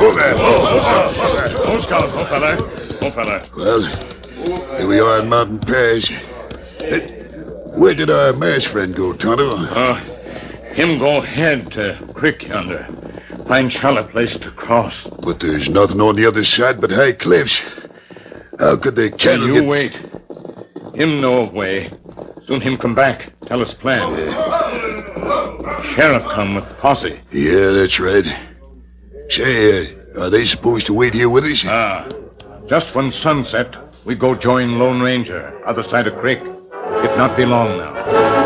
Who there? Oh, Scout. Oh, fella. Well, here we are in Mountain Pass. Where did our masked friend go, Tonto? Him go ahead to creek yonder. Find shallow place to cross. But there's nothing on the other side but high cliffs. How could the cattle You wait. Him know way. Soon him come back. Tell us plan. Sheriff come with posse. Yeah, that's right. Say, are they supposed to wait here with us? Just when sunset, we go join Lone Ranger, other side of creek. It not be long now.